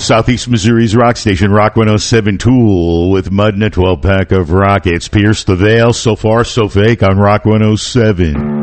Southeast Missouri's rock station, Rock 107 Tool, with Mud and a 12-pack of Rockets. Pierce the Veil, So Far, So Fake on Rock 107.